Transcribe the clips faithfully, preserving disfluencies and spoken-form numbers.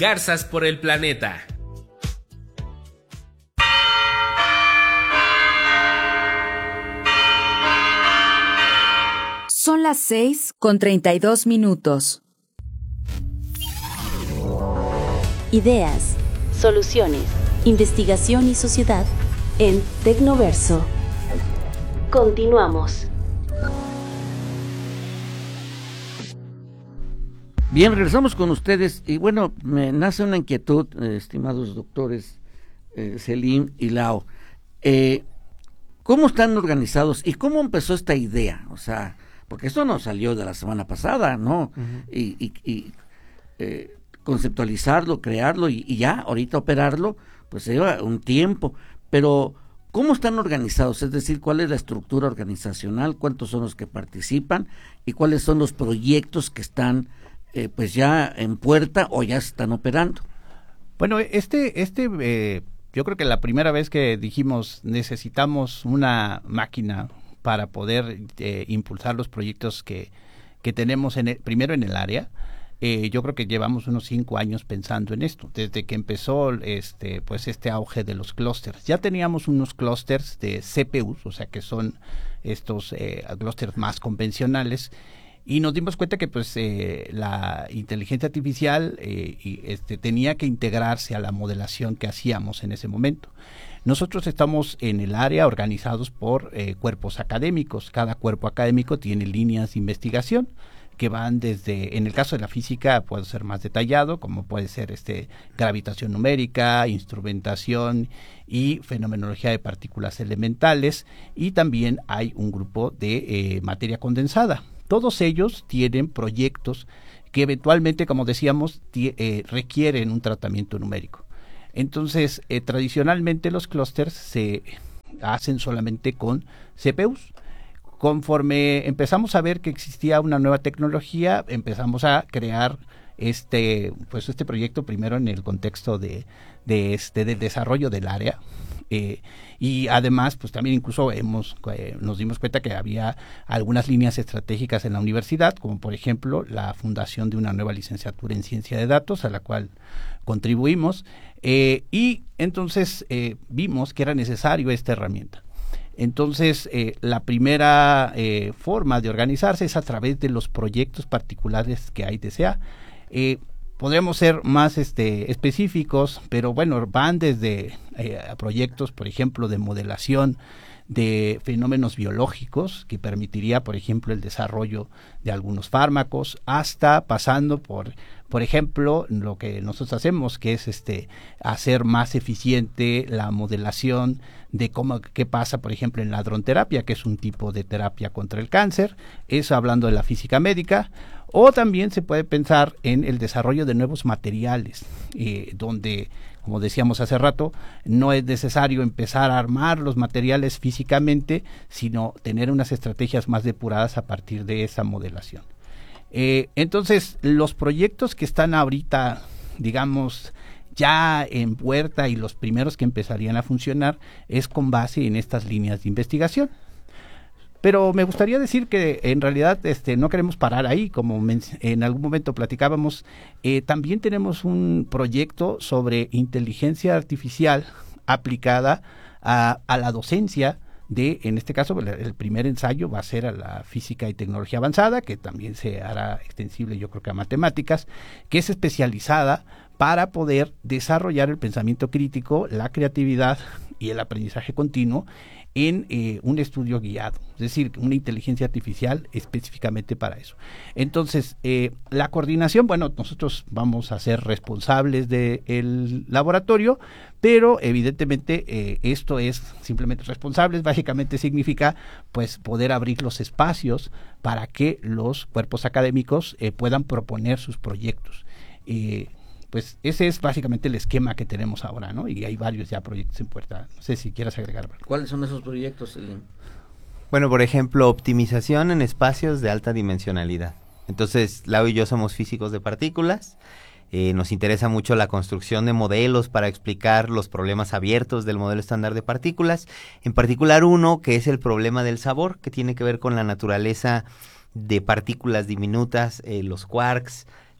garzas por el planeta. Son las seis con treinta y dos minutos. Ideas, soluciones, investigación y sociedad en Tecnoverso. Continuamos. Bien, regresamos con ustedes y bueno, me nace una inquietud, eh, estimados doctores eh, Selim y Lau. Eh, ¿Cómo están organizados y cómo empezó esta idea? O sea, porque esto no salió de la semana pasada, ¿no? Uh-huh. Y, y, y eh, conceptualizarlo, crearlo y, y ya, ahorita operarlo, pues lleva un tiempo. Pero, ¿cómo están organizados? Es decir, ¿cuál es la estructura organizacional? ¿Cuántos son los que participan? ¿Y cuáles son los proyectos que están eh, pues ya en puerta o ya están operando? Bueno, este, este eh, yo creo que la primera vez que dijimos necesitamos una máquina para poder eh, impulsar los proyectos que, que tenemos en el, primero en el área. Eh, yo creo que llevamos unos cinco años pensando en esto, desde que empezó este pues este auge de los clústeres. Ya teníamos unos clústeres de C P Us, o sea que son estos eh, clústeres más convencionales, y nos dimos cuenta que pues eh, la inteligencia artificial eh, y, este, tenía que integrarse a la modelación que hacíamos en ese momento. Nosotros estamos en el área organizados por eh, cuerpos académicos. Cada cuerpo académico tiene líneas de investigación que van desde, en el caso de la física puede ser más detallado, como puede ser este gravitación numérica, instrumentación y fenomenología de partículas elementales, y también hay un grupo de eh, materia condensada. Todos ellos tienen proyectos que eventualmente, como decíamos, t- eh, requieren un tratamiento numérico. Entonces, eh, tradicionalmente los clústeres se hacen solamente con C P Us. Conforme empezamos a ver que existía una nueva tecnología, empezamos a crear este, pues este proyecto primero en el contexto de, de este, del desarrollo del área. Eh, y además, pues también incluso hemos eh, nos dimos cuenta que había algunas líneas estratégicas en la universidad, como por ejemplo la fundación de una nueva licenciatura en ciencia de datos, a la cual contribuimos, eh, y entonces eh, vimos que era necesario esta herramienta. Entonces, eh, la primera eh, forma de organizarse es a través de los proyectos particulares que hay de C A. Eh, podríamos ser más este, específicos, pero bueno, van desde eh, proyectos, por ejemplo, de modelación de fenómenos biológicos, que permitiría, por ejemplo, el desarrollo de algunos fármacos, hasta pasando por, por ejemplo, lo que nosotros hacemos, que es este hacer más eficiente la modelación de cómo, qué pasa, por ejemplo, en la hadronterapia, que es un tipo de terapia contra el cáncer, eso hablando de la física médica. O también se puede pensar en el desarrollo de nuevos materiales, eh, donde, como decíamos hace rato, no es necesario empezar a armar los materiales físicamente, sino tener unas estrategias más depuradas a partir de esa modelación. Eh, entonces, los proyectos que están ahorita, digamos, ya en puerta y los primeros que empezarían a funcionar es con base en estas líneas de investigación. Pero me gustaría decir que en realidad este, no queremos parar ahí, como men- en algún momento platicábamos. Eh, también tenemos un proyecto sobre inteligencia artificial aplicada a, a la docencia de, en este caso, el, el primer ensayo va a ser a la física y tecnología avanzada, que también se hará extensible yo creo que a matemáticas, que es especializada para poder desarrollar el pensamiento crítico, la creatividad y el aprendizaje continuo en eh, un estudio guiado, es decir, una inteligencia artificial específicamente para eso. Entonces, eh, la coordinación, bueno, nosotros vamos a ser responsables del laboratorio, pero evidentemente eh, esto es simplemente responsables, básicamente significa pues poder abrir los espacios para que los cuerpos académicos eh, puedan proponer sus proyectos. Eh, Pues ese es básicamente el esquema que tenemos ahora, ¿no? Y hay varios ya proyectos en puerta. No sé si quieras agregar algo. ¿Cuáles son esos proyectos, Selim? Bueno, por ejemplo, optimización en espacios de alta dimensionalidad. Entonces, Lau y yo somos físicos de partículas. Eh, nos interesa mucho la construcción de modelos para explicar los problemas abiertos del modelo estándar de partículas. En particular uno, que es el problema del sabor, que tiene que ver con la naturaleza de partículas diminutas, eh, los quarks,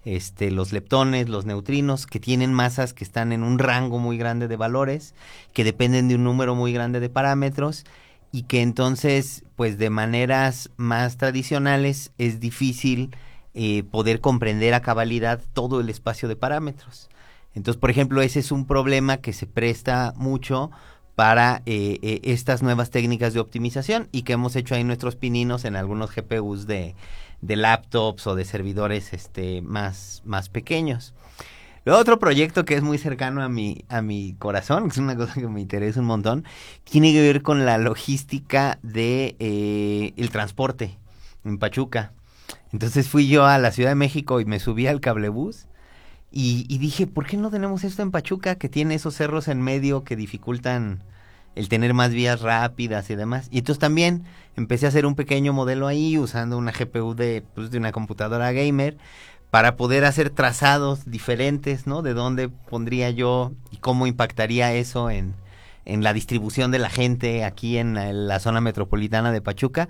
este, los leptones, los neutrinos, que tienen masas que están en un rango muy grande de valores, que dependen de un número muy grande de parámetros, y que entonces, pues de maneras más tradicionales, es difícil eh, poder comprender a cabalidad todo el espacio de parámetros. Entonces, por ejemplo, ese es un problema que se presta mucho para eh, eh, estas nuevas técnicas de optimización y que hemos hecho ahí nuestros pininos en algunos G P Us de, de laptops o de servidores este, más, más pequeños. Luego otro proyecto que es muy cercano a mi, a mi corazón, que es una cosa que me interesa un montón, tiene que ver con la logística de eh, el transporte en Pachuca. Entonces fui yo a la Ciudad de México y me subí al cablebús y, y dije, ¿por qué no tenemos esto en Pachuca, que tiene esos cerros en medio que dificultan el tener más vías rápidas y demás? Y entonces también empecé a hacer un pequeño modelo ahí usando una G P U de, pues, de una computadora gamer, para poder hacer trazados diferentes, ¿no? De dónde pondría yo y cómo impactaría eso en, en la distribución de la gente aquí en la, en la zona metropolitana de Pachuca.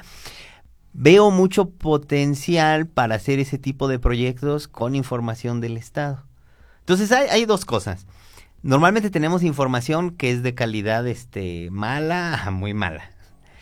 Veo mucho potencial para hacer ese tipo de proyectos con información del Estado. Entonces hay, hay dos cosas. Normalmente tenemos información que es de calidad este, mala a muy mala.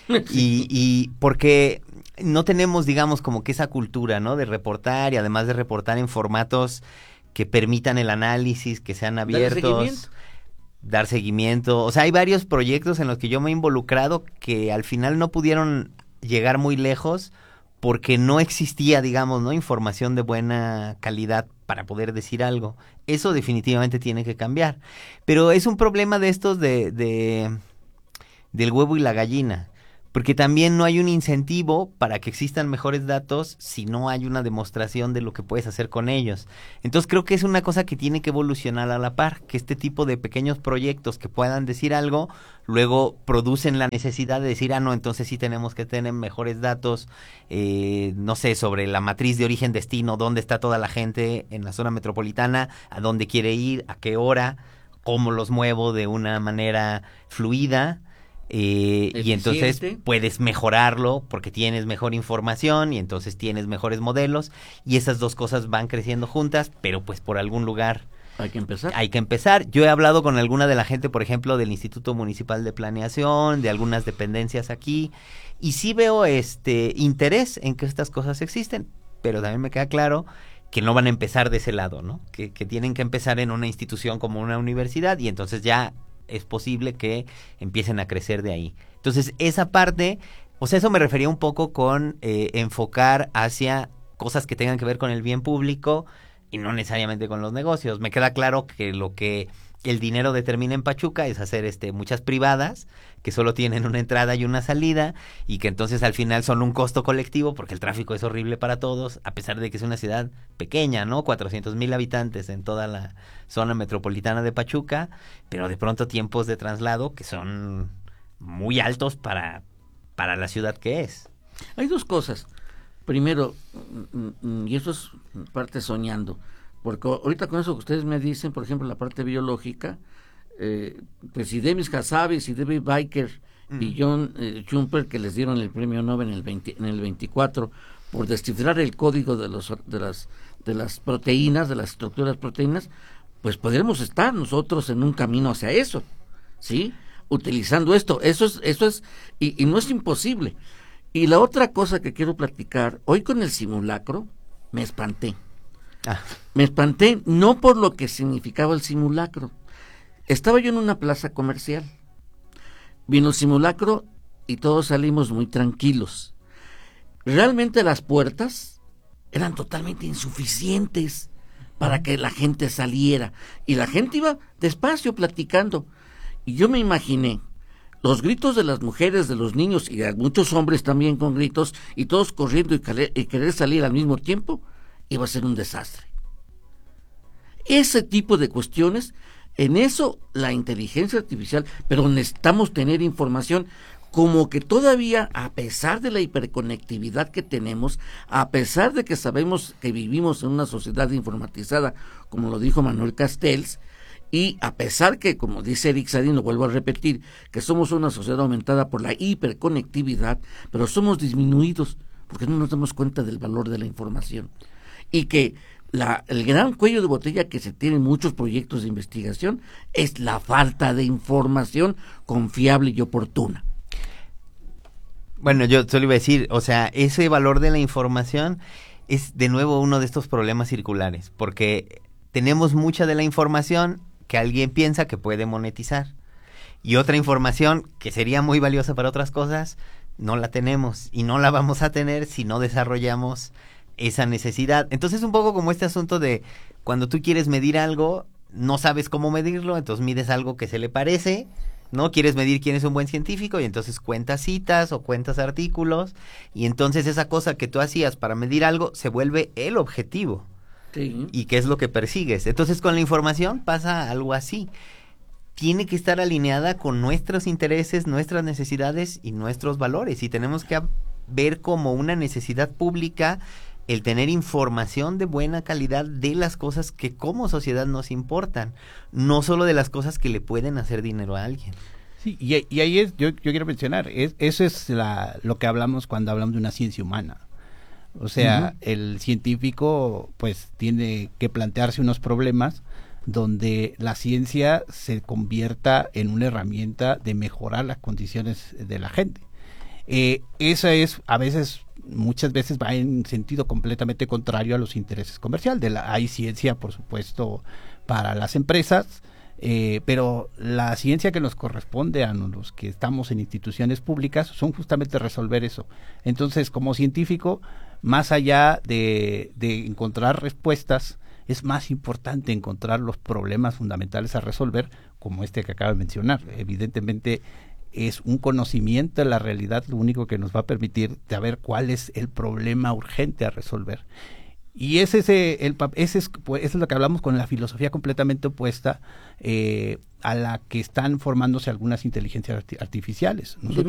Y, y porque no tenemos, digamos, como que esa cultura, ¿no? De reportar y además de reportar en formatos que permitan el análisis, que sean abiertos. ¿Dar seguimiento? Dar seguimiento. O sea, hay varios proyectos en los que yo me he involucrado que al final no pudieron llegar muy lejos porque no existía, digamos, ¿no? Información de buena calidad para poder decir algo. Eso definitivamente tiene que cambiar. Pero es un problema de estos de, de del huevo y la gallina. Porque también no hay un incentivo para que existan mejores datos si no hay una demostración de lo que puedes hacer con ellos. Entonces creo que es una cosa que tiene que evolucionar a la par, que este tipo de pequeños proyectos que puedan decir algo, luego producen la necesidad de decir, ah, no, entonces sí tenemos que tener mejores datos, eh, no sé, sobre la matriz de origen-destino, dónde está toda la gente en la zona metropolitana, a dónde quiere ir, a qué hora, cómo los muevo de una manera fluida. Eh, y entonces puedes mejorarlo porque tienes mejor información y entonces tienes mejores modelos y esas dos cosas van creciendo juntas, pero pues por algún lugar hay que empezar. Hay que empezar. Yo he hablado con alguna de la gente, por ejemplo, del Instituto Municipal de Planeación, de algunas dependencias aquí, y sí veo este interés en que estas cosas existen, pero también me queda claro que no van a empezar de ese lado, ¿no? Que, que tienen que empezar en una institución como una universidad y entonces ya es posible que empiecen a crecer de ahí. Entonces, esa parte, o sea, eso me refería un poco con eh, enfocar hacia cosas que tengan que ver con el bien público y no necesariamente con los negocios. Me queda claro que lo que el dinero determina en Pachuca es hacer este muchas privadas que solo tienen una entrada y una salida y que entonces al final son un costo colectivo porque el tráfico es horrible para todos, a pesar de que es una ciudad pequeña, ¿no? cuatrocientos mil habitantes en toda la zona metropolitana de Pachuca, pero de pronto tiempos de traslado que son muy altos para, para la ciudad que es. Hay dos cosas. Primero, y eso es parte soñando, porque ahorita con eso que ustedes me dicen, por ejemplo, la parte biológica, eh, pues si Demis Hassabis y David Baker mm. y John eh, Schumpeter, que les dieron el premio Nobel en el, veinte, en el veinticuatro por descifrar el código de, los, de, las, de las proteínas, de las estructuras proteínas, pues podremos estar nosotros en un camino hacia eso, ¿sí? Utilizando esto, eso es, eso es, y, y no es imposible. Y la otra cosa que quiero platicar, hoy con el simulacro, me espanté. Ah. Me espanté no por lo que significaba el simulacro. Estaba yo en una plaza comercial. Vino el simulacro y todos salimos muy tranquilos. Realmente las puertas eran totalmente insuficientes para que la gente saliera. Y la gente iba despacio platicando. Y yo me imaginé los gritos de las mujeres, de los niños y de muchos hombres también con gritos y todos corriendo y querer, y querer salir al mismo tiempo, iba a ser un desastre. Ese tipo de cuestiones, en eso la inteligencia artificial, pero necesitamos tener información como que todavía, a pesar de la hiperconectividad que tenemos, a pesar de que sabemos que vivimos en una sociedad informatizada, como lo dijo Manuel Castells, y a pesar que, como dice Eric Sadin, lo vuelvo a repetir, que somos una sociedad aumentada por la hiperconectividad, pero somos disminuidos porque no nos damos cuenta del valor de la información. Y que la, el gran cuello de botella que se tiene en muchos proyectos de investigación es la falta de información confiable y oportuna. Bueno, yo solo iba a decir, o sea, ese valor de la información es de nuevo uno de estos problemas circulares, porque tenemos mucha de la información que alguien piensa que puede monetizar, y otra información que sería muy valiosa para otras cosas, no la tenemos, y no la vamos a tener si no desarrollamos esa necesidad. Entonces, un poco como este asunto de cuando tú quieres medir algo, no sabes cómo medirlo, entonces mides algo que se le parece, ¿no? Quieres medir quién es un buen científico y entonces cuentas citas o cuentas artículos, y entonces esa cosa que tú hacías para medir algo se vuelve el objetivo. Sí. ¿Y qué es lo que persigues? Entonces, con la información pasa algo así. Tiene que estar alineada con nuestros intereses, nuestras necesidades y nuestros valores, y tenemos que ver como una necesidad pública el tener información de buena calidad de las cosas que como sociedad nos importan, no solo de las cosas que le pueden hacer dinero a alguien. Sí, y, y ahí es, yo, yo quiero mencionar, es, eso es la, lo que hablamos cuando hablamos de una ciencia humana. O sea, uh-huh. el científico pues tiene que plantearse unos problemas donde la ciencia se convierta en una herramienta de mejorar las condiciones de la gente. Eh, esa es, a veces, muchas veces va en sentido completamente contrario a los intereses comerciales. De la, hay ciencia, por supuesto, para las empresas, eh, pero la ciencia que nos corresponde a los que estamos en instituciones públicas son justamente resolver eso. Entonces, como científico, más allá de, de encontrar respuestas, es más importante encontrar los problemas fundamentales a resolver, como este que acaba de mencionar. Evidentemente, es un conocimiento de la realidad lo único que nos va a permitir saber cuál es el problema urgente a resolver. Y ese, ese, el, ese es, pues, eso es lo que hablamos con la filosofía completamente opuesta eh, a la que están formándose algunas inteligencias artificiales. Nosotros